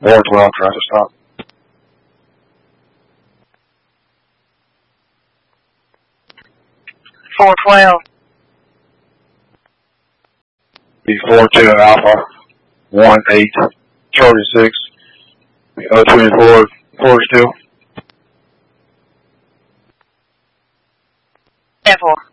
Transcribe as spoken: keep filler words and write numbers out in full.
four twelve, try to stop. four twelve. Be four two Alpha, one eight, Charlie six, be oh twenty-four, forty-two. ten four.